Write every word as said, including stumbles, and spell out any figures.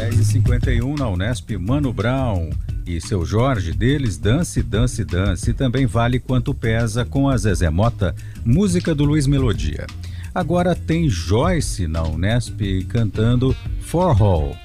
dez e cinquenta e um na Unesp, Mano Brown e seu Jorge, deles Dance, Dance, Dance. E também Vale Quanto Pesa com a Zezé Mota, música do Luiz Melodia. Agora tem Joyce na Unesp cantando For All.